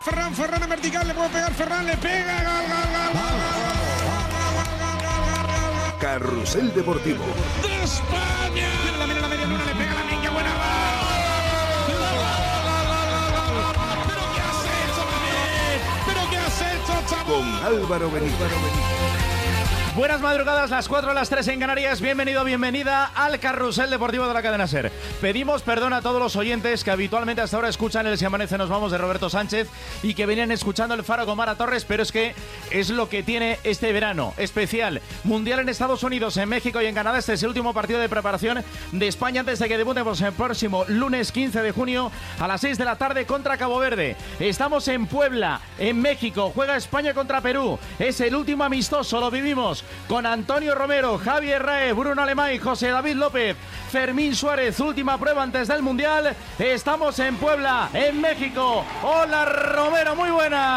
Ferran en vertical, le puede pegar Ferran, le pega, gol. Carrusel Deportivo. ¡De España! Mira la media luna, le pega la minga, buena va. ¿Pero qué has hecho, chaval? Con Álvaro Benito. Buenas madrugadas, las 4 a las 3 en Canarias. Bienvenido, bienvenida al Carrusel Deportivo de la cadena SER. Pedimos perdón a todos los oyentes que habitualmente hasta ahora escuchan el Si Amanece Nos Vamos de Roberto Sánchez y que venían escuchando el Faro con Mara Torres, pero es que es lo que tiene este verano especial. Mundial en Estados Unidos, en México y en Canadá. Este es el último partido de preparación de España antes de que debutemos el próximo lunes 15 de junio a las 6 de la tarde contra Cabo Verde. Estamos en Puebla, en México. Juega España contra Perú. Es el último amistoso, lo vivimos con Antonio Romero, Javier Rae, Bruno Alemán, José David López, Fermín Suárez. Última prueba antes del Mundial. Estamos en Puebla, en México. Hola Romero, muy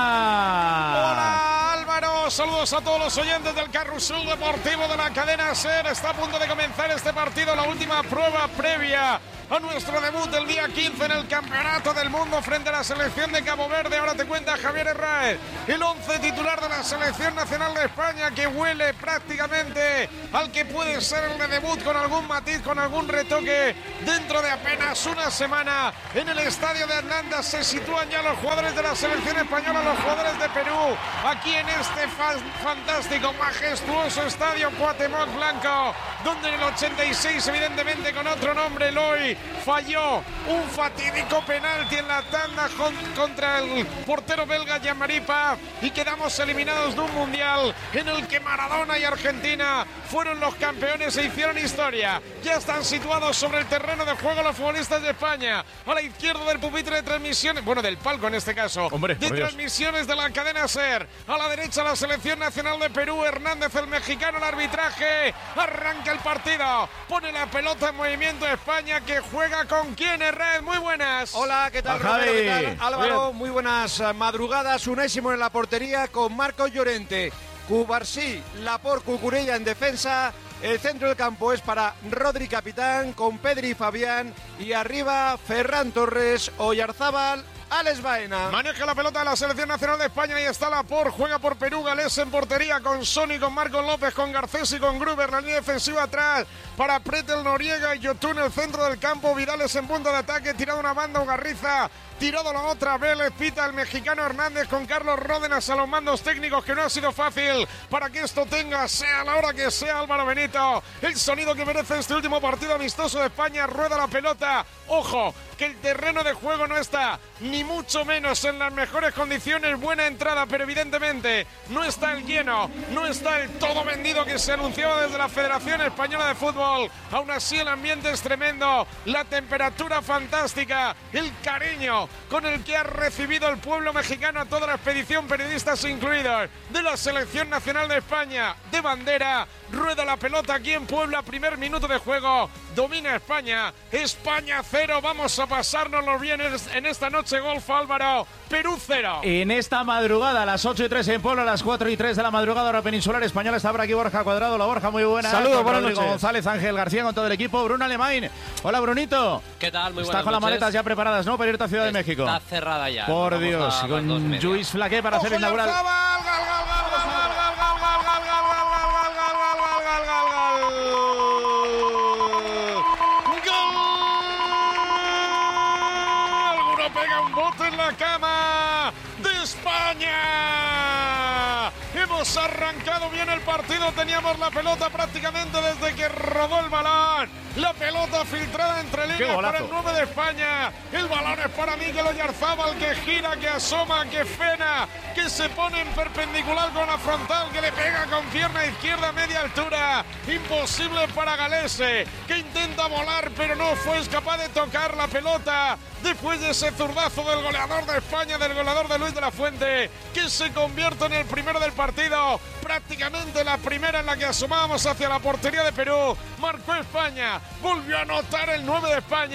buena. Hola Álvaro, saludos a todos los oyentes del Carrusel Deportivo de la cadena SER. Está a punto de comenzar este partido, la última prueba previa a nuestro debut del día 15 en el Campeonato del Mundo frente a la selección de Cabo Verde. Ahora te cuenta Javier Herráez, el 11 titular de la Selección Nacional de España, que huele prácticamente al que puede ser el de debut, con algún matiz, con algún retoque. Dentro de apenas una semana en el estadio de Hernanda se sitúan ya los jugadores de la selección española, los jugadores de Perú, aquí en este fantástico, majestuoso estadio Cuauhtémoc Blanco, donde en el 86, evidentemente con otro nombre, Eloy falló un fatídico penalti en la tanda contra el portero belga Jean-Marie Paf, y quedamos eliminados de un mundial en el que Maradona y Argentina fueron los campeones e hicieron historia. Ya están situados sobre el terreno de juego los futbolistas de España, a la izquierda del pupitre de transmisiones, bueno, del palco en este caso, de transmisiones de la cadena SER. A la derecha la selección nacional de Perú, Hernández el mexicano, el arbitraje. Arranca el partido, pone la pelota en movimiento España, que juega con quién, Herrera. Muy buenas. Hola, ¿qué tal, Romero? ¿Qué tal, Álvaro? Muy buenas madrugadas. Unai Simón en la portería con Marcos Llorente, Cubarsí, Laporte, Cucurella en defensa. El centro del campo es para Rodri capitán, con Pedri y Fabián, y arriba Ferran Torres, Oyarzábal, Alex Baena. Maneja la pelota de la selección nacional de España. Ahí está Laporte, juega por Perú. Galés en portería con Sony, con Marcos López, con Garcés y con Gruber. La línea defensiva atrás para Pretel, Noriega y Yotun en el centro del campo. Vidales en punto de ataque, tirado una banda, Ugarriza tirado la otra, Vélez, pita el mexicano Hernández con Carlos Ródenas a los mandos técnicos, que no ha sido fácil para que esto tenga, sea la hora que sea, Álvaro Benito, el sonido que merece este último partido amistoso de España. Rueda la pelota, ojo, que el terreno de juego no está ni mucho menos en las mejores condiciones. Buena entrada, pero evidentemente no está el lleno, no está el todo vendido que se anunciaba desde la Federación Española de Fútbol. Aún así el ambiente es tremendo, la temperatura fantástica, el cariño con el que ha recibido el pueblo mexicano a toda la expedición, periodistas incluidos, de la Selección Nacional de España de bandera. Rueda la pelota aquí en Puebla, primer minuto de juego, domina España, España 0, vamos a pasárnoslo bien en esta noche golf, Álvaro. Perú 0. En esta madrugada, a las 8:03 en Puebla, a las 4:03 de la madrugada, hora peninsular española, está por aquí Borja Cuadrado. Hola Borja, muy buena. Saludos, buenas noches. González, Ángel García con todo el equipo. Bruno Alemán. Hola Brunito. ¿Qué tal? Muy buenas Está con las maletas ya preparadas, ¿no? Para irte a Ciudad de México. Está cerrada ya. Por Dios, con Luis Flaqué para hacer inaugural. Pega un bote en la cama de España. Hemos arrancado bien el partido, teníamos la pelota prácticamente desde que rodó el balón. La pelota filtrada entre líneas para el 9 de España. El balón es para Miguel Oyarzábal, que gira, que asoma, que frena, que se pone en perpendicular con la frontal, que le pega con pierna izquierda a media altura. Imposible para Galese, que intenta volar pero no fue capaz de tocar la pelota. Después de ese zurdazo del goleador de España, del goleador de Luis de la Fuente, que se convierte en el primero del partido, prácticamente la primera en la que asomábamos hacia la portería de Perú. Marcó España, volvió a anotar el 9 de España.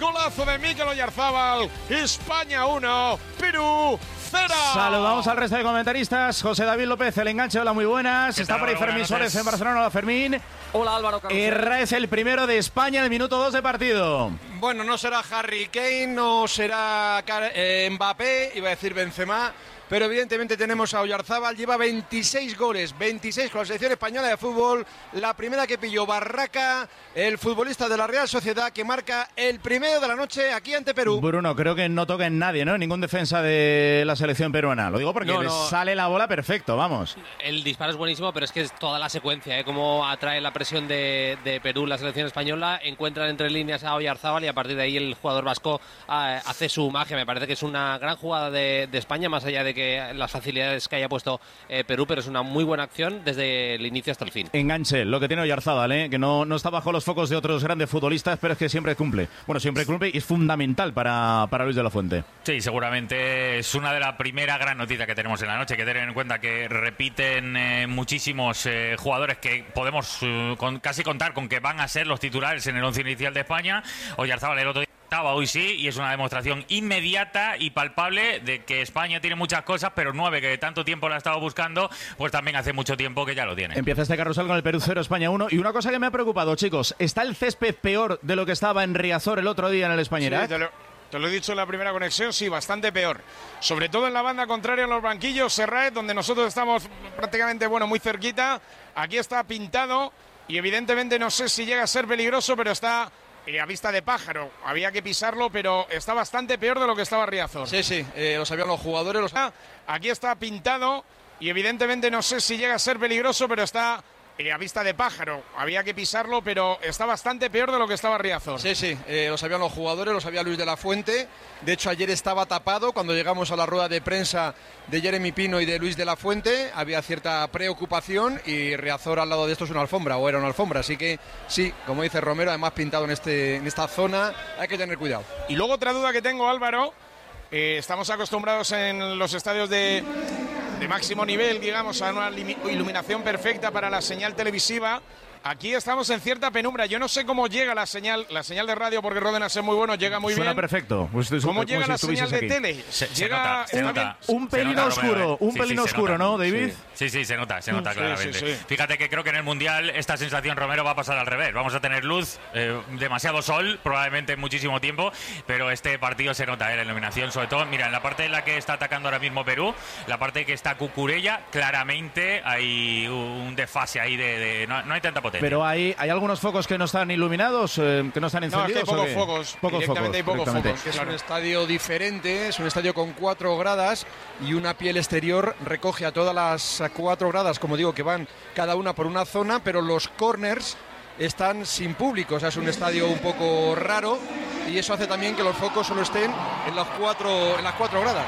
Golazo de Mikel Oyarzábal. España 1, Perú 0. Saludamos al resto de comentaristas. José David López, el enganche. Hola, muy buenas. Está por ahí Fermín Suárez en Barcelona. Hola, Fermín. Hola, Álvaro. Es el primero de España en el minuto 2 de partido. Bueno, no será Harry Kane, no será Mbappé, iba a decir Benzema, pero evidentemente tenemos a Oyarzábal, lleva 26 goles, 26 con la selección española de fútbol, la primera que pilló Barraca, el futbolista de la Real Sociedad, que marca el primero de la noche aquí ante Perú. Bruno, creo que no toca en nadie, ¿no? Ningún defensa de la selección peruana. Lo digo porque les sale la bola perfecto, vamos. El disparo es buenísimo, pero es que es toda la secuencia, cómo atrae la presión de Perú la selección española, encuentran entre líneas a Oyarzábal y a partir de ahí el jugador vasco hace su magia. Me parece que es una gran jugada de España, más allá de que las facilidades que haya puesto Perú, pero es una muy buena acción desde el inicio hasta el fin. Enganche, lo que tiene Oyarzábal, que no está bajo los focos de otros grandes futbolistas, pero es que siempre cumple. Bueno, siempre cumple y es fundamental para Luis de la Fuente. Sí, seguramente es una de las primeras gran noticias que tenemos en la noche, que tener en cuenta que repiten muchísimos jugadores que podemos casi contar con que van a ser los titulares en el once inicial de España. Oyarzábal el otro día estaba, hoy sí, y es una demostración inmediata y palpable de que España tiene muchas cosas, pero 9, que tanto tiempo la ha estado buscando, pues también hace mucho tiempo que ya lo tiene. Empieza este carrusel con el Perú 0, España 1. Y una cosa que me ha preocupado, chicos, ¿está el césped peor de lo que estaba en Riazor el otro día en el Españera? Sí, te lo he dicho en la primera conexión, sí, bastante peor. Sobre todo en la banda contraria, en los banquillos, Serraet, donde nosotros estamos prácticamente, muy cerquita. Aquí está pintado y evidentemente no sé si llega a ser peligroso, pero está a vista de pájaro. Había que pisarlo, pero está bastante peor de lo que estaba Riazor. Sí, lo sabían los jugadores. Aquí está pintado y evidentemente no sé si llega a ser peligroso, pero está a vista de pájaro. Había que pisarlo, pero está bastante peor de lo que estaba Riazor. Sí, lo sabían los jugadores, lo sabía Luis de la Fuente. De hecho, ayer estaba tapado cuando llegamos a la rueda de prensa de Jeremy Pino y de Luis de la Fuente. Había cierta preocupación y Riazor al lado de esto es una alfombra, o era una alfombra. Así que sí, como dice Romero, además pintado en esta zona, hay que tener cuidado. Y luego otra duda que tengo, Álvaro. Estamos acostumbrados en los estadios de máximo nivel, digamos, a una iluminación perfecta para la señal televisiva. Aquí estamos en cierta penumbra. Yo no sé cómo llega la señal de radio, porque Ródenas es muy bueno, llega muy bien. Suena perfecto. ¿Cómo llega la señal de tele? Se nota. Un pelín oscuro, oscuro, ¿no, David? Sí, se nota claramente. Sí. Fíjate que creo que en el Mundial esta sensación, Romero, va a pasar al revés. Vamos a tener luz, demasiado sol, probablemente muchísimo tiempo, pero este partido se nota, la iluminación, sobre todo, mira, en la parte en la que está atacando ahora mismo Perú, la parte que está Cucurella, claramente hay un desfase ahí no hay tanta potencia. Pero hay algunos focos que no están iluminados, que no están encendidos. No, es que hay pocos focos. Hay pocos focos. Es un estadio diferente, es un estadio con 4 gradas y una piel exterior recoge a todas las 4 gradas, como digo, que van cada una por una zona, pero los corners están sin público, o sea, es un estadio un poco raro y eso hace también que los focos solo estén en las 4 gradas.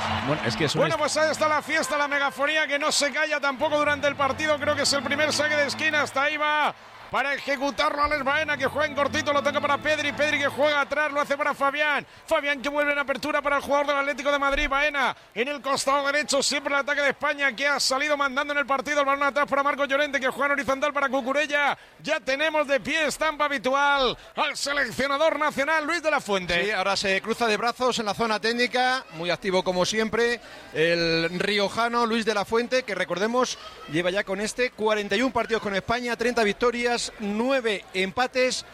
Pues ahí está la fiesta, la megafonía que no se calla tampoco durante el partido. Creo que es el primer saque de esquina, hasta ahí va para ejecutarlo Alex Baena, que juega en cortito, lo toca para Pedri que juega atrás, lo hace para Fabián que vuelve en apertura para el jugador del Atlético de Madrid. Baena en el costado derecho, siempre el ataque de España, que ha salido mandando en el partido. El balón atrás para Marcos Llorente, que juega en horizontal para Cucurella. Ya tenemos de pie, estampa habitual, al seleccionador nacional Luis de la Fuente. Sí, ahora se cruza de brazos en la zona técnica, muy activo como siempre, el riojano Luis de la Fuente, que recordemos lleva ya con 41 partidos con España, 30 victorias, 9 empates,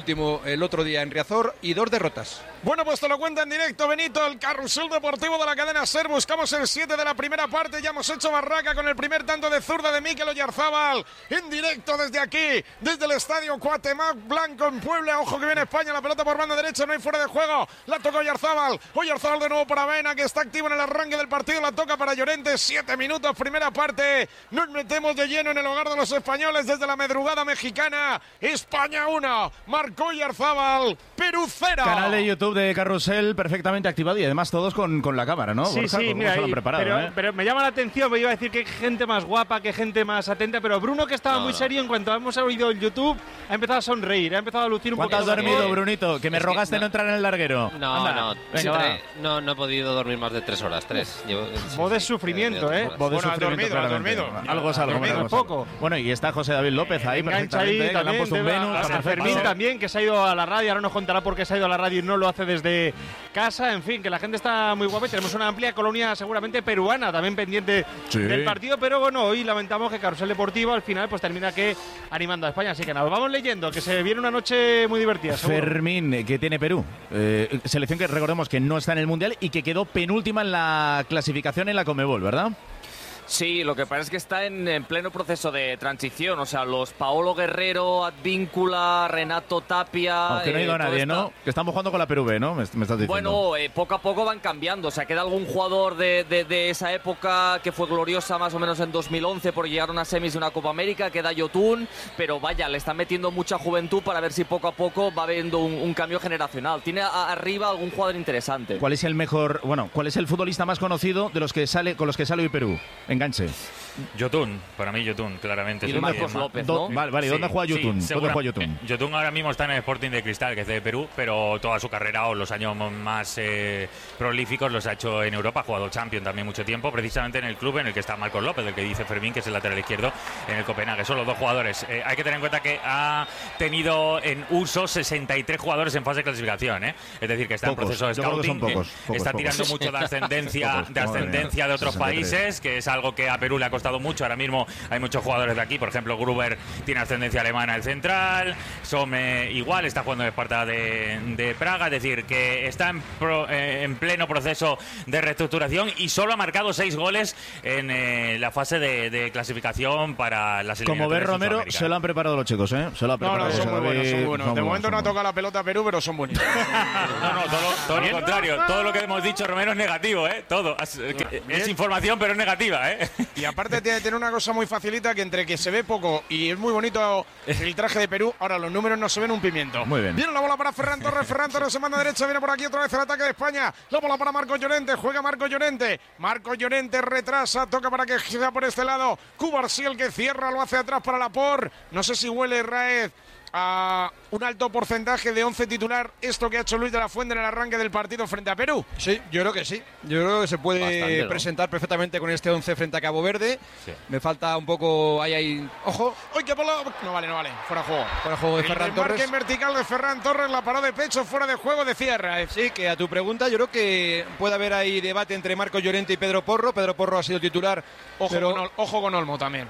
el otro día en Riazor, y 2 derrotas. Bueno, pues te lo cuenta en directo Benito, el carrusel deportivo de la cadena SER. Buscamos el 7 de la primera parte, ya hemos hecho barraca con el primer tanto de zurda de Mikel Oyarzábal, en directo desde aquí, desde el estadio Cuauhtémoc Blanco en Puebla. Ojo que viene España, la pelota por banda derecha, no hay fuera de juego, la toca Oyarzábal de nuevo para Baena, que está activo en el arranque del partido, la toca para Llorente. 7 minutos, primera parte, nos metemos de lleno en el hogar de los españoles desde la madrugada mexicana. España 1, marcó Oyarzábal, Perú 0. Canal de YouTube de Carrusel perfectamente activado y además todos con la cámara, ¿no? Sí, Borja, mira, se lo han preparado, pero me llama la atención, me iba a decir que gente más guapa, que gente más atenta, pero Bruno, que estaba muy serio, en cuanto hemos oído el YouTube, ha empezado a sonreír, ha empezado a lucir un poco. ¿Cuánto has dormido, Brunito? Que me rogaste no entrar en el larguero. No he podido dormir más de 3 horas, 3. Modo de sufrimiento, ¿eh? Ha dormido. Algo es algo. Poco. Bueno, y está José David López ahí perfectamente, que le han puesto un Venus. Fermín también, que se ha ido a la radio, ahora nos contará por qué se ha ido a la radio y no lo hace desde casa, en fin, que la gente está muy guapa y tenemos una amplia colonia seguramente peruana también pendiente del partido, pero bueno, hoy lamentamos que Carrusel Deportivo al final pues termina que animando a España, así que nada, vamos leyendo, que se viene una noche muy divertida. Seguro. Fermín, que tiene Perú, selección que recordemos que no está en el Mundial y que quedó penúltima en la clasificación en la Conmebol, ¿verdad? Sí, lo que pasa es que está en pleno proceso de transición. O sea, los Paolo Guerrero, Advíncula, Renato Tapia... Aunque no ha ido nadie, ¿no? Que estamos jugando con la Perú B, ¿no? Me estás diciendo. Bueno, poco a poco van cambiando. O sea, queda algún jugador de esa época que fue gloriosa más o menos en 2011 por llegar a una semis de una Copa América. Queda Yotun, pero vaya, le están metiendo mucha juventud para ver si poco a poco va habiendo un cambio generacional. Tiene arriba algún jugador interesante. ¿Cuál es el mejor, cuál es el futbolista más conocido de los que con los que sale hoy Perú? Enganche. Yotun, para mí Yotun, claramente. Y Marcos López, ¿no? Vale, ¿y dónde juega Yotun? Sí, ¿Dónde juega Yotun? Yotun ahora mismo está en el Sporting de Cristal, que es de Perú, pero toda su carrera o los años más prolíficos los ha hecho en Europa. Ha jugado Champions también mucho tiempo, precisamente en el club en el que está Marcos López, del que dice Fermín, que es el lateral izquierdo en el Copenhague. Son los dos jugadores. Hay que tener en cuenta que ha tenido en uso 63 jugadores en fase de clasificación, ¿eh? Es decir, que está en proceso de scouting. Está tirando mucho de ascendencia de otros países, que es algo que a Perú le ha costado mucho. Ahora mismo hay muchos jugadores de aquí, por ejemplo Gruber tiene ascendencia alemana, el central, Some igual, está jugando en Esparta de Praga, es decir, que está en pleno proceso de reestructuración y solo ha marcado 6 goles en la fase de clasificación para las eliminatorias. Como ves, Romero, se lo han preparado los chicos, ¿eh? Se lo han preparado. No, son muy buenos, son buenos. De momento no ha tocado la pelota a Perú, pero son bonitos. No, todo lo contrario, todo lo que hemos dicho, Romero, es negativo, ¿eh? Todo. Es información, pero es negativa, ¿eh? Y aparte tiene una cosa muy facilita, que entre que se ve poco y es muy bonito el traje de Perú, ahora los números no se ven un pimiento. Muy bien. Viene la bola para Ferran Torres se manda derecha, viene por aquí otra vez el ataque de España. La bola para Marcos Llorente, juega Marcos Llorente retrasa, toca para que sea por este lado. Cubarsí el que cierra, lo hace atrás para Laporte. No sé si huele Raez a un alto porcentaje de 11 titular esto que ha hecho Luis de la Fuente en el arranque del partido frente a Perú. Sí, yo creo que sí. Yo creo que se puede bastante, ¿no? Presentar perfectamente con este 11 frente a Cabo Verde. Sí. Me falta un poco ahí. ¡Ojo! ¡Uy, qué bola! No vale. Fuera juego. Fuera juego de Ferran Torres. El marque vertical de Ferran Torres, la paró de pecho, fuera de juego de cierre. Sí, que a tu pregunta, yo creo que puede haber ahí debate entre Marcos Llorente y Pedro Porro. Pedro Porro ha sido titular. Ojo con Olmo también.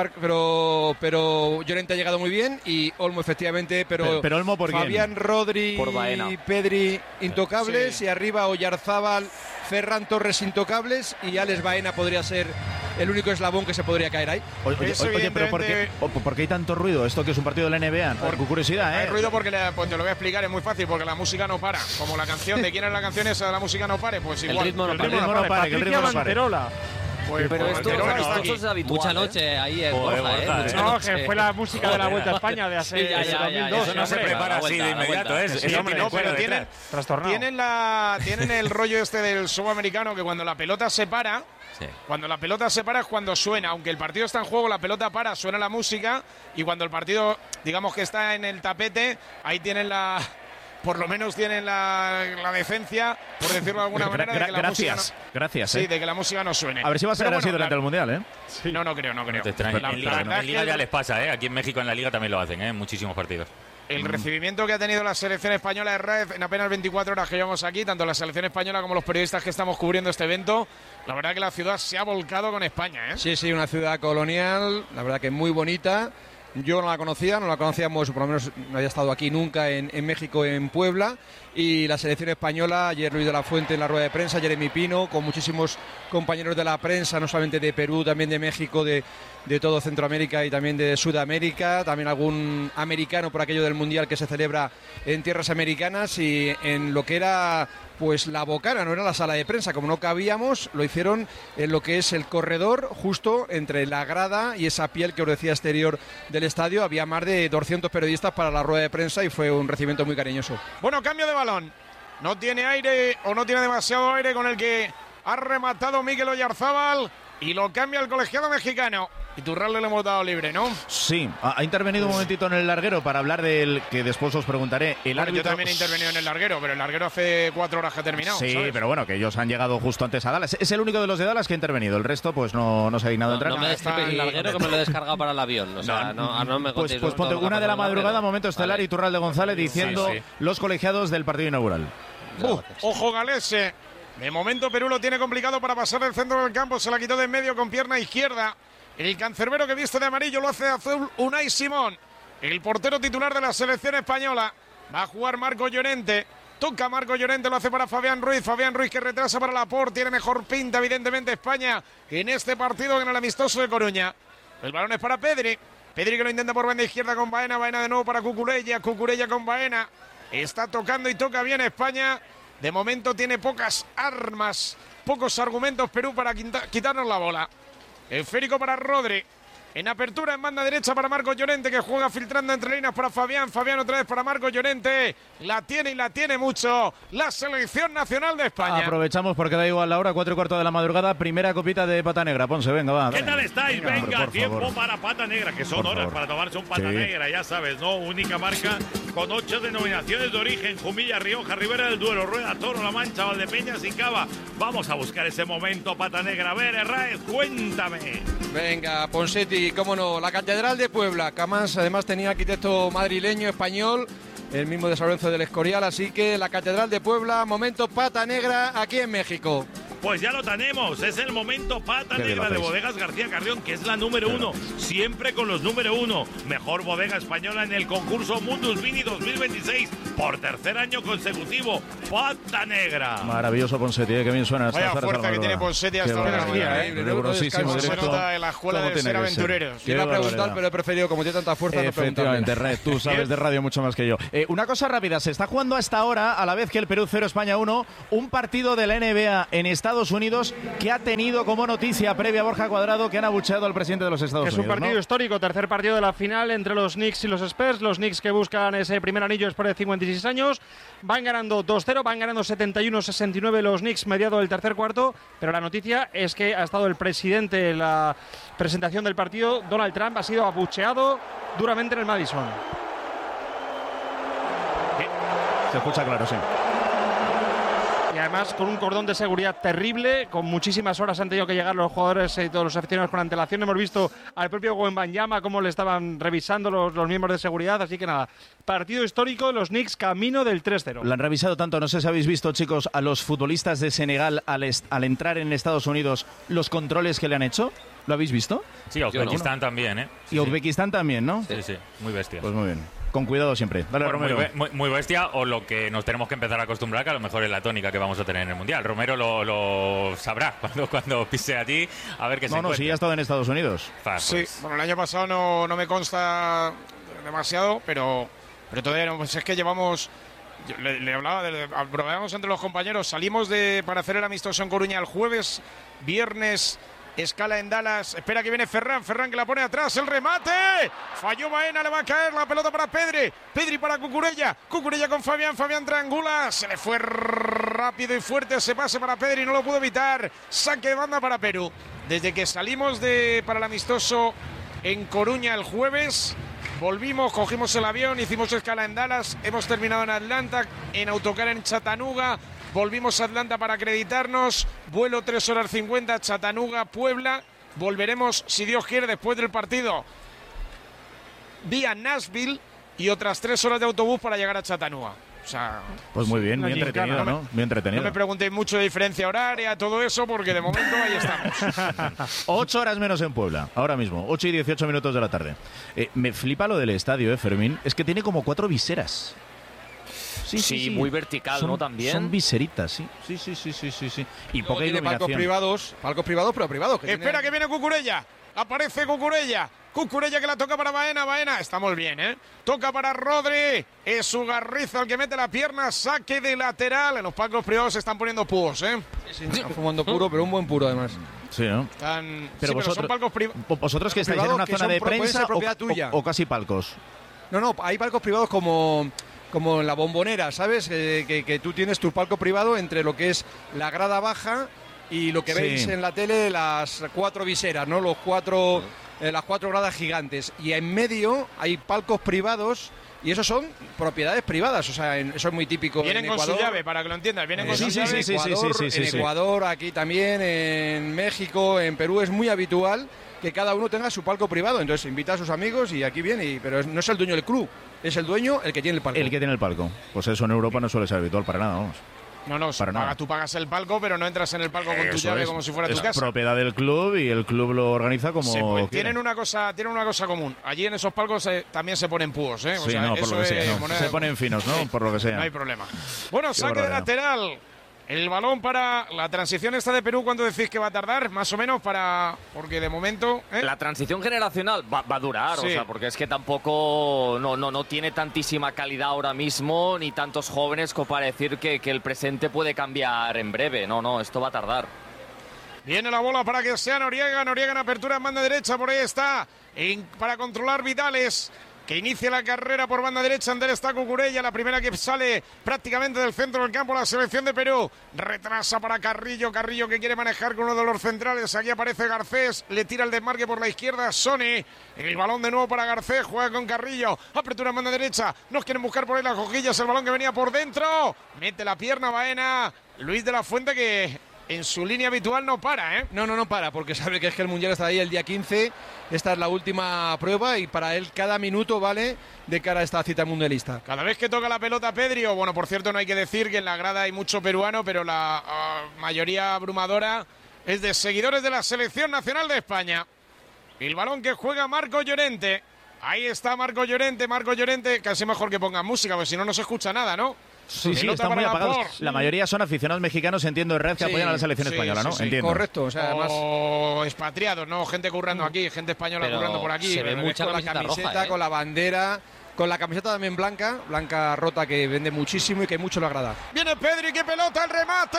Pero Llorente ha llegado muy bien y Olmo efectivamente, pero Olmo por Fabián, Rodri y Pedri intocables, sí. Y arriba Oyarzábal, Ferran Torres intocables y Alex Baena podría ser el único eslabón que se podría caer ahí. Oye, pero ¿por qué hay tanto ruido? Esto que es un partido de la NBA, por curiosidad, Hay ruido porque pues te lo voy a explicar, es muy fácil, porque la música no para. Como la canción, ¿de quién es la canción esa de la música no pare? Pues igual. El ritmo no pare. Pues, pero esto es habitual. Mucha noche ahí en Borja, No, que fue la música de la Vuelta a España de hace 2002. Eso no se prepara así de inmediato, tienen el rollo este del subamericano, que cuando la pelota se para, es cuando suena, aunque el partido está en juego, la pelota para, suena la música, y cuando el partido, digamos que está en el tapete, ahí tienen por lo menos tienen la decencia, por decirlo de alguna manera, de que la música no, gracias. Sí, de que la música no suene. A ver si va a ser así durante el Mundial, ¿eh? Sí. No creo. No te extrañes. En Liga ya les pasa, ¿eh? Aquí en México en la Liga también lo hacen, ¿eh? En muchísimos partidos. El recibimiento que ha tenido la selección española de Raez en apenas 24 horas que llevamos aquí, tanto la selección española como los periodistas que estamos cubriendo este evento, la verdad que la ciudad se ha volcado con España, ¿eh? Sí, una ciudad colonial, la verdad que muy bonita. Yo no la conocíamos, por lo menos no había estado aquí nunca en México, en Puebla. Y la selección española, ayer Luis de la Fuente en la rueda de prensa, Jeremy Pino, con muchísimos compañeros de la prensa, no solamente de Perú, también de México, de todo Centroamérica y también de Sudamérica, también algún americano por aquello del Mundial que se celebra en tierras americanas, y en lo que era pues la bocana, no era la sala de prensa, como no cabíamos, lo hicieron en lo que es el corredor, justo entre la grada y esa piel que os decía exterior del estadio. Había más de 200 periodistas para la rueda de prensa y fue un recibimiento muy cariñoso. Bueno, cambio de balón. No tiene aire o no tiene demasiado aire con el que ha rematado Mikel Oyarzábal y lo cambia el colegiado mexicano. Iturralde le hemos dado libre, ¿no? Sí, ha intervenido un momentito en el larguero para hablar del que después os preguntaré. Yo también he intervenido en el larguero, pero el larguero hace 4 horas que ha terminado. Sí, ¿sabes? pero bueno, que ellos han llegado justo antes a Dallas. Es el único de los de Dallas que ha intervenido. El resto, pues no se ha dignado a entrar. No me destripes el larguero, que me lo he descargado para el avión. O sea, no me pues contéis ponte una de la madrugada, momento estelar, vale. Iturralde González diciendo los colegiados del partido inaugural. Ojo Galese. De momento Perú lo tiene complicado para pasar del centro del campo. Se la quitó de en medio con pierna izquierda. El cancerbero que viste de amarillo lo hace de azul Unai Simón. El portero titular de la selección española. Va a jugar Marco Llorente. Toca Marco Llorente, lo hace para Fabián Ruiz. Fabián Ruiz que retrasa para Laporte. Tiene mejor pinta, evidentemente, España en este partido que en el amistoso de Coruña. El balón es para Pedri. Pedri que lo intenta por banda izquierda con Baena. Baena de nuevo para Cucurella. Cucurella con Baena. Está tocando y toca bien España. De momento tiene pocas armas, pocos argumentos Perú para quitarnos la bola. Esférico para Rodri. En apertura en banda derecha para Marco Llorente, que juega filtrando entre líneas para Fabián. Fabián otra vez para Marco Llorente. La tiene y la tiene mucho la selección nacional de España. Aprovechamos porque da igual la hora, 4:15 de la madrugada. Primera copita de pata negra. Ponce, venga, va. ¿Qué tal estáis? Venga, hombre, tiempo favor. para pata negra, que son horas para tomarse un pata negra, ya sabes, ¿no? Única marca con 8 denominaciones de origen: Jumilla, Rioja, Ribera del Duero, Rueda, Toro, La Mancha, Valdepeñas y Cava. Vamos a buscar ese momento pata negra. A ver, Herráez, cuéntame. Venga, Ponseti, cómo no, la Catedral de Puebla, que además tenía arquitecto madrileño, español, el mismo de San Lorenzo del Escorial, así que la Catedral de Puebla, momento pata negra aquí en México. Pues ya lo tenemos, es el momento pata negra de Bodegas García Carrión, que es la número 1, siempre con los número 1. Mejor bodega española en el concurso Mundus Vini 2026, por tercer año consecutivo, pata negra. Maravilloso Ponseti, que bien suena. Vaya fuerza que tiene Ponseti hasta ahora. Rigurosísimo, se nota en la escuela de ser aventureros. Iba a preguntar, pero he preferido, como tiene tanta fuerza, no preguntarle. Efectivamente, Red, tú sabes de radio mucho más que yo. Una cosa rápida, se está jugando hasta ahora, a la vez que el Perú 0, España 1, un partido de la NBA en Estados Unidos que ha tenido como noticia previa Borja Cuadrado que han abucheado al presidente de los Estados Unidos. Es un partido histórico, tercer partido de la final entre los Knicks y los Spurs. Los Knicks que buscan ese primer anillo después de 56 años. Van ganando 2-0, van ganando 71-69 los Knicks mediado del tercer cuarto. Pero la noticia es que ha estado el presidente en la presentación del partido. Donald Trump ha sido abucheado duramente en el Madison. Se escucha claro, sí. Y además con un cordón de seguridad terrible, con muchísimas horas han tenido que llegar los jugadores y todos los aficionados con antelación. Hemos visto al propio Wembanyama cómo le estaban revisando los miembros de seguridad, así que nada, partido histórico, los Knicks camino del 3-0. Lo han revisado tanto, no sé si habéis visto, chicos, a los futbolistas de Senegal al entrar en Estados Unidos, los controles que le han hecho. ¿Lo habéis visto? Sí, Uzbekistán también, ¿eh? Y Uzbekistán también, ¿no? Sí, muy bestia. Pues muy bien. Con cuidado siempre. Dale, bueno, Romero. muy bestia, o lo que nos tenemos que empezar a acostumbrar, que a lo mejor es la tónica que vamos a tener en el Mundial. Romero lo sabrá cuando pise a ti, a ver qué se encuentra. No, sí, ha estado en Estados Unidos. Sí, bueno, el año pasado no me consta demasiado, pero todavía no. Pues es que llevamos... Le hablaba, probamos entre los compañeros, salimos para hacer el amistoso en Coruña el jueves, viernes... Escala en Dallas, espera que viene Ferran que la pone atrás, el remate, falló Baena, le va a caer la pelota para Pedri para Cucurella con Fabián triangula, se le fue rápido y fuerte ese pase para Pedri, no lo pudo evitar, saque de banda para Perú. Desde que salimos para el amistoso en Coruña el jueves, volvimos, cogimos el avión, hicimos escala en Dallas, hemos terminado en Atlanta, en autocar en Chattanooga. Volvimos a Atlanta para acreditarnos, vuelo 3 horas 50, Chattanooga, Puebla. Volveremos, si Dios quiere, después del partido, vía Nashville y otras 3 horas de autobús para llegar a Chattanooga. O sea, pues muy bien, muy entretenido, ¿no? Muy entretenido. No me preguntéis mucho de diferencia horaria, todo eso, porque de momento ahí estamos. 8 horas menos en Puebla, ahora mismo, 8 y 18 minutos de la tarde. Me flipa lo del estadio, Fermín, es que tiene como 4 viseras. Sí, muy vertical, ¿no? También. Son viseritas, sí. Y poca tiene iluminación. palcos privados, pero privados. Espera que viene Cucurella. Aparece Cucurella que la toca para Baena. Estamos bien, ¿eh? Toca para Rodri. Es Ugarriza el que mete la pierna. Saque de lateral. En los palcos privados se están poniendo púos, ¿eh? Sí, están fumando puro, pero un buen puro además. Sí, ¿no? Pero son palcos privados. ¿Vosotros que estáis en una zona de prensa o casi palcos? No, hay palcos privados como en la Bombonera, ¿sabes? Que tú tienes tu palco privado entre lo que es la grada baja y lo que veis en la tele, las 4 viseras, ¿no? Los 4 las 4 gradas gigantes. Y en medio hay palcos privados. Y esos son propiedades privadas, o sea, eso es muy típico. Vienen en Ecuador, con su llave, para que lo entiendas. Vienen con su llave. En Ecuador, aquí también, en México, en Perú, es muy habitual que cada uno tenga su palco privado. Entonces invita a sus amigos y aquí viene. Pero no es el dueño del club, es el dueño el que tiene el palco. El que tiene el palco. Pues eso en Europa no suele ser habitual para nada, vamos. No, tú pagas el palco, pero no entras en el palco con tu llave como si fuera tu casa. Es propiedad del club y el club lo organiza como tienen una cosa común. Allí en esos palcos también se ponen púos, ¿eh? Sí, por lo que sea. Se ponen finos, ¿no? Por lo que sea. No hay problema. Bueno, saque de lateral. El balón para la transición esta de Perú, ¿cuánto decís que va a tardar? Más o menos porque de momento... La transición generacional va a durar, o sea, porque es que tampoco no tiene tantísima calidad ahora mismo, ni tantos jóvenes como para decir que el presente puede cambiar en breve. No, esto va a tardar. Viene la bola para que sea Noriega en apertura en banda derecha, por ahí está, para controlar Vidales, que inicia la carrera por banda derecha. Ander está Cucurella, la primera que sale prácticamente del centro del campo, la selección de Perú. Retrasa para Carrillo que quiere manejar con uno de los centrales. Aquí aparece Garcés, le tira el desmarque por la izquierda Sony. El balón de nuevo para Garcés, juega con Carrillo. Apertura en banda derecha, nos quieren buscar por ahí las cojillas, el balón que venía por dentro. Mete la pierna Baena, Luis de la Fuente, que en su línea habitual no para, ¿eh? No para, porque sabe que es que el Mundial está ahí el día 15. Esta es la última prueba y para él cada minuto vale de cara a esta cita mundialista. Cada vez que toca la pelota Pedri, bueno, por cierto, no hay que decir que en la grada hay mucho peruano, pero la mayoría abrumadora es de seguidores de la Selección Nacional de España. El balón que juega Marco Llorente. Ahí está Marco Llorente, casi mejor que pongan música, porque si no, no se escucha nada, ¿no? Sí, están muy apagados. La mayoría son aficionados mexicanos, entiendo, en red, que apoyan a la selección española, ¿no? Sí, entiendo. Correcto, o sea, además... O expatriados, ¿no? Gente currando aquí, gente española currando por aquí. Se ve mucha con la camiseta, roja, con la bandera... Con la camiseta también blanca rota, que vende muchísimo y que mucho le agrada. Viene Pedri, qué pelota, el remate,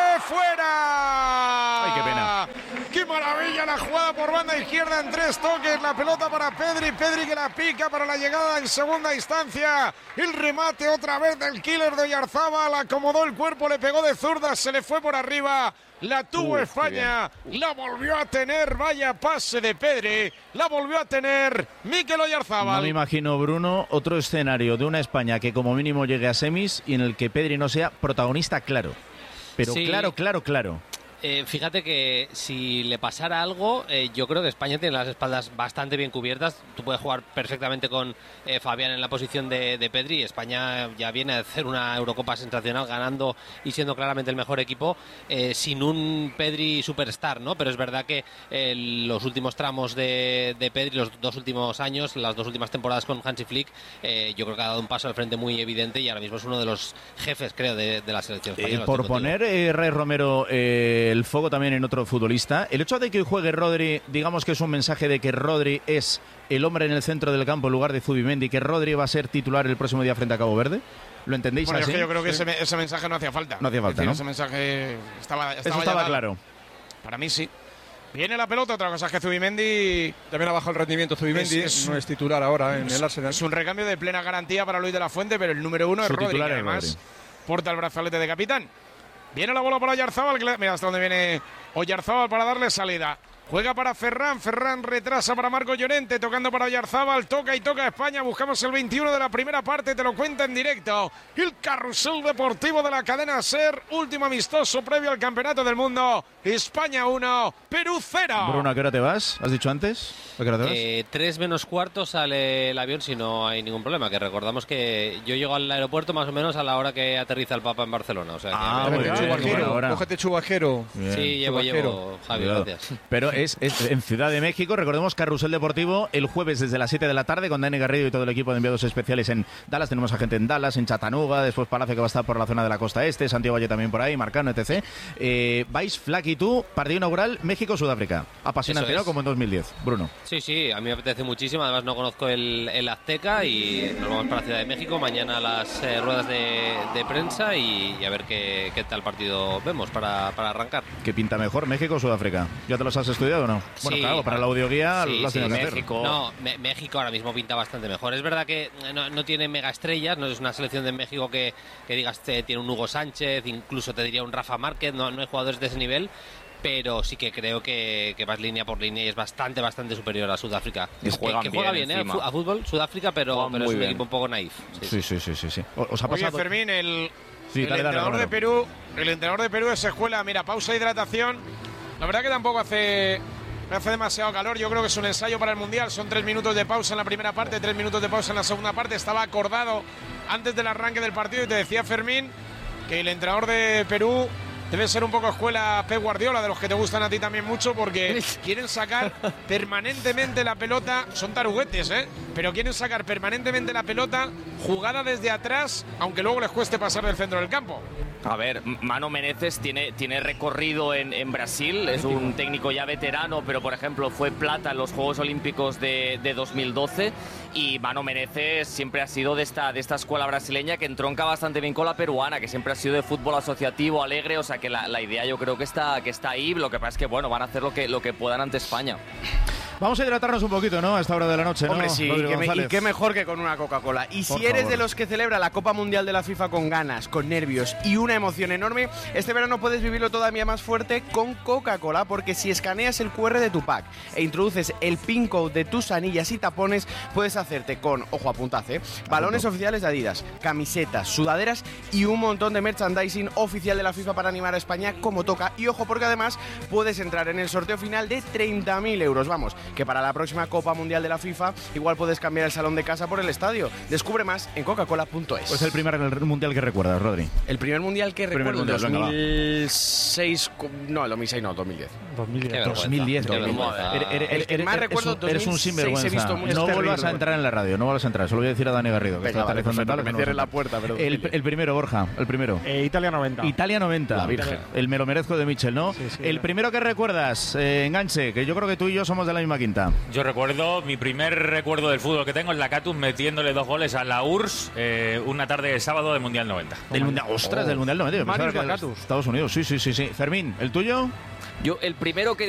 fuera. Ay, qué pena. Qué maravilla la jugada por banda izquierda en 3 toques, la pelota para Pedri que la pica para la llegada en segunda instancia. El remate otra vez del killer de Oyarzábal, acomodó el cuerpo, le pegó de zurda, se le fue por arriba. La tuvo España, la volvió a tener, vaya pase de Pedri, la volvió a tener Mikel Oyarzábal. No me imagino, Bruno, otro escenario de una España que como mínimo llegue a semis y en el que Pedri no sea protagonista, claro. Pero sí. claro. Fíjate que si le pasara algo, yo creo que España tiene las espaldas bastante bien cubiertas. Tú puedes jugar perfectamente con Fabián en la posición de Pedri. España ya viene a hacer una Eurocopa sensacional, ganando y siendo claramente el mejor equipo, sin un Pedri superstar, ¿no? Pero es verdad que los últimos tramos de Pedri, los 2 últimos años, las 2 últimas temporadas con Hansi Flick, yo creo que ha dado un paso al frente muy evidente y ahora mismo es uno de los jefes, creo, de la selección española. Por poner, Ray Romero, el foco también en otro futbolista, el hecho de que juegue Rodri, digamos que es un mensaje de que Rodri es el hombre en el centro del campo en lugar de Zubimendi, que Rodri va a ser titular el próximo día frente a Cabo Verde. ¿Lo entendéis bueno, así? Es que yo creo que ese mensaje no hacía falta. No hacía falta, decir, ¿no? Ese mensaje estaba claro. Para mí sí. Viene la pelota, otra cosa es que Zubimendi también ha bajado el rendimiento. Zubimendi no es titular ahora en el Arsenal. Es un recambio de plena garantía para Luis de la Fuente, pero el número 1 es Rodri, que además porta el brazalete de capitán. Viene la bola para Oyarzábal, mira hasta dónde viene Oyarzábal para darle salida. Juega para Ferran retrasa para Marco Llorente, tocando para Oyarzábal, toca España, buscamos el 21 de la primera parte, te lo cuenta en directo. El carrusel deportivo de la cadena SER, último amistoso previo al Campeonato del Mundo. España 1, Perú 0. Bruno, ¿a qué hora te vas? ¿Has dicho antes? ¿A qué hora te vas? 3 menos cuarto sale el avión si no hay ningún problema, que recordamos que yo llego al aeropuerto más o menos a la hora que aterriza el Papa en Barcelona. O sea, cógete chubajero. Sí, llevo, Javi, gracias. Pero es en Ciudad de México, recordemos, carrusel deportivo el jueves desde las 7 de la tarde con Dani Garrido y todo el equipo de enviados especiales en Dallas. Tenemos a gente en Dallas, en Chattanooga, después Palacio, que va a estar por la zona de la costa este, Santiago Valle también por ahí, Marcano, etc. Vais, Flack y tú, partido inaugural México-Sudáfrica. Apasionante, ¿no? Como en 2010. Bruno. Sí, a mí me apetece muchísimo, además no conozco el Azteca y nos vamos para la Ciudad de México, mañana las ruedas de prensa y a ver qué tal partido vemos para arrancar. ¿Qué pinta mejor, México o Sudáfrica? ¿Ya te los has estudiado o no? Bueno, sí, claro, para la audioguía lo has tenido que México. No, México ahora mismo pinta bastante mejor. Es verdad que no tiene mega estrellas, no es una selección de México que digas tiene un Hugo Sánchez, incluso te diría un Rafa Márquez, no hay jugadores de ese nivel, pero sí que creo que vas línea por línea y es bastante superior a Sudáfrica. Y juega bien a fútbol Sudáfrica, pero es un equipo un poco naif. Sí. ¿Os ha pasado? Oye, Fermín, el entrenador de Perú es escuela. Mira, pausa de hidratación. La verdad que tampoco hace demasiado calor. Yo creo que es un ensayo para el Mundial. Son 3 minutos de pausa en la primera parte, 3 minutos de pausa en la segunda parte. Estaba acordado antes del arranque del partido y te decía, Fermín, que el entrenador de Perú debe ser un poco escuela Pep Guardiola, de los que te gustan a ti también mucho, porque quieren sacar permanentemente la pelota. Son taruguetes, pero quieren sacar permanentemente la pelota jugada desde atrás, aunque luego les cueste pasar del centro del campo. A ver, Mano Menezes tiene recorrido en Brasil, es un técnico ya veterano, pero por ejemplo fue plata en los Juegos Olímpicos de 2012, y Mano Menezes siempre ha sido de esta escuela brasileña que entronca bastante bien con la peruana, que siempre ha sido de fútbol asociativo, alegre, o sea que la idea yo creo que está ahí. Lo que pasa es que bueno, van a hacer lo que puedan ante España. Vamos a hidratarnos un poquito, ¿no? A esta hora de la noche, ¿no? Hombre, sí, y qué mejor que con una Coca-Cola. Y si eres de los que celebra la Copa Mundial de la FIFA con ganas, con nervios y una emoción enorme, este verano puedes vivirlo todavía más fuerte con Coca-Cola, porque si escaneas el QR de tu pack e introduces el PIN code de tus anillas y tapones, puedes hacerte con, ojo, apuntad, balones oficiales de Adidas, camisetas, sudaderas y un montón de merchandising oficial de la FIFA para animar a España como toca. Y ojo, porque además puedes entrar en el sorteo final de 30.000 euros. Vamos, que para la próxima Copa Mundial de la FIFA igual puedes cambiar el salón de casa por el estadio. Descubre más en coca-cola.es. Pues el primer mundial que recuerdas, Rodri. El primer mundial que recuerdo, 2006... No, el 2006 no, 2010. 2010. El más recuerdo, 2006, eres un sinvergüenza. No vuelvas a entrar en la radio, no vuelvas a entrar. Solo voy a decir a Dani Garrido, que está mental, me cierre la puerta. Pero el primero, Borja, el primero. Italia 90. Italia 90. La Virgen. El me lo merezco de Michel, ¿no? Sí, el primero que recuerdas, Enganche, que yo creo que tú y yo somos de la misma quinta. Yo recuerdo, mi primer recuerdo del fútbol que tengo es la Catus metiéndole 2 goles a la URSS una tarde de sábado del Mundial 90. Del Mundial, ostras, del Mundial 90. Marius Lacatus. Estados Unidos, sí. Fermín, ¿el tuyo? Yo, el primero que